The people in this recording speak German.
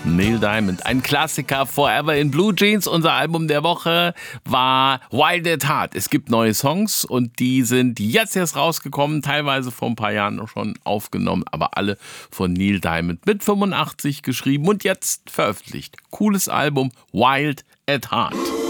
Neil Diamond, ein Klassiker, Forever in Blue Jeans. Unser Album der Woche war Wild at Heart. Es gibt neue Songs und die sind jetzt erst rausgekommen, teilweise vor ein paar Jahren schon aufgenommen, aber alle von Neil Diamond mit 85 geschrieben und jetzt veröffentlicht. Cooles Album, Wild at Heart.